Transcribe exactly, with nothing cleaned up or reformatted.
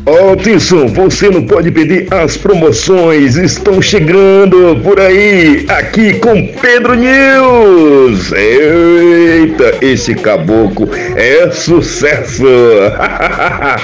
Atenção, você não pode perder as promoções, estão chegando por aí, aqui com Pedro News. Eita, esse caboclo é sucesso!